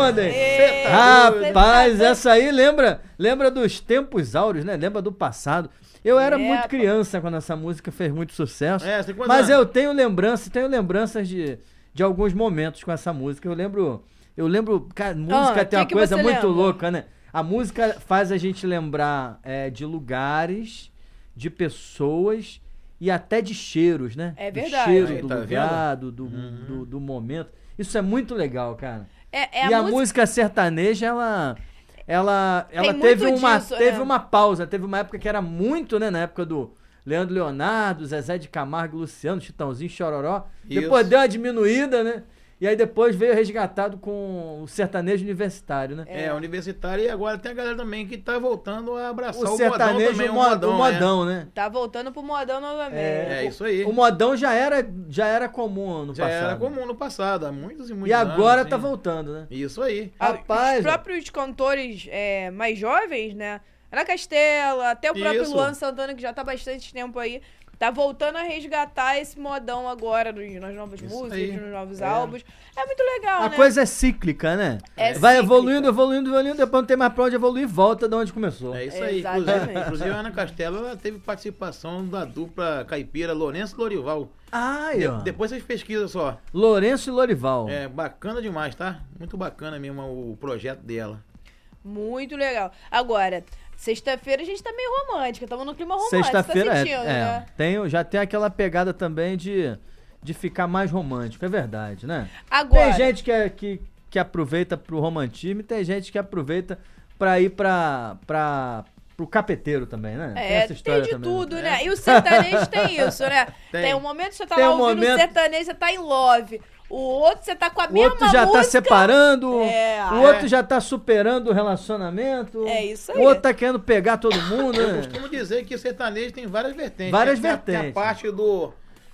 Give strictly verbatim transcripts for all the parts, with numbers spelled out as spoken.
onda, hein? Eita, Rapaz, essa aí lembra, lembra dos tempos áureos, né? Lembra do passado. Eu era É, muito pô. criança quando essa música fez muito sucesso. É, você tem quantos mas anos? eu tenho lembranças, tenho lembranças de, de alguns momentos com essa música. Eu lembro, eu lembro, cara, música Ah, tem uma que que coisa você muito lembra? louca, né? A música faz a gente lembrar é, de lugares, de pessoas e até de cheiros, né? É Do verdade. cheiro Aí, do tá lugar, do, do, do, do momento. Isso é muito legal, cara. É, é e a, música- música sertaneja, ela... Ela, ela Tem teve, muito uma, disso, teve é. uma pausa, teve uma época que era muito, né? Na época do Leandro Leonardo, Zezé de Camargo, Luciano, Chitãozinho, Chororó. Isso. Depois deu uma diminuída, né? E aí depois veio resgatado com o sertanejo universitário, né? É, universitário, e agora tem a galera também que tá voltando a abraçar O o, sertanejo, modão também, o modão, o modão, né? né? Tá voltando pro modão novamente. É, isso aí. O modão já era, já era comum no Já passado. era comum no passado, há muitos e muitos E anos. agora assim. tá voltando, né? Isso aí. Ah, Rapaz, Os próprios cantores é, mais jovens, né? Ana Castela, até o próprio Isso. Luan Santana, que já tá há bastante tempo aí, tá voltando a resgatar esse modão agora nos, nas novas Isso músicas, aí. nos novos É. álbuns. É muito legal, a né? coisa é cíclica, né? É Vai cíclica. evoluindo, evoluindo, evoluindo, depois não tem mais pra onde evoluir, volta de onde começou. É isso aí. Exatamente. Inclusive, inclusive a Ana Castela ela teve participação da dupla caipira Lourenço e Lorival. Ai, De- ó. depois vocês pesquisam só. Lourenço e Lorival. É bacana demais, tá? Muito bacana mesmo o projeto dela. Muito legal. Agora, sexta-feira a gente tá meio romântica, estamos no clima romântico, Sexta-feira tá é, sentindo, é, né? tem, já tem aquela pegada também de, de ficar mais romântico, é verdade, né? Agora, Tem gente que, é- que, que aproveita pro romantismo e tem gente que aproveita pra ir pra, pra, pro capeteiro também, né? É, essa tem história de também, tudo, né? né? E o sertanejo tem isso, né? Tem. Tem. um momento que você tá Tem lá um ouvindo momento- sertanejo, você tá em love. O outro, você tá com a O mesma outro já música. tá separando, É, o é. outro já tá superando o relacionamento. É isso aí. O outro tá querendo pegar todo mundo, Eu né? costumo dizer que o sertanejo tem várias vertentes. Várias tem, a- tem a- vertentes. Tem a parte do,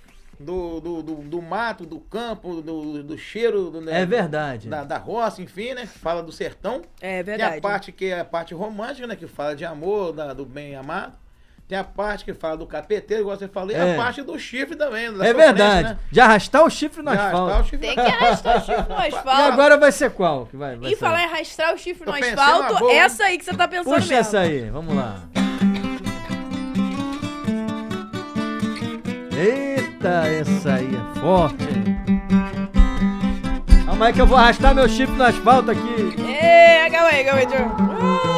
do, do, do, do mato, do campo, do, do cheiro do, né, É verdade. Da, da roça, enfim, né? Que fala do sertão. É Tem verdade. a parte que é a parte romântica, né? Que fala de amor, da- do bem amado. Tem a parte que fala do capeteiro, igual você falou, e É. a parte do chifre também. da É sofrência, verdade. né? De arrastar o chifre no De asfalto. arrastar o chifre Tem na- que arrastar o chifre no E asfalto. agora vai ser qual? Que vai, vai E ser? falar em arrastar o chifre Tô no pensando asfalto, uma boa, hein? essa aí que você tá pensando Puxa mesmo. essa aí, vamos lá. Eita, essa aí é forte, hein? Calma aí que eu vou arrastar meu chifre no asfalto aqui. Ê, calma aí, calma aí. deixa eu-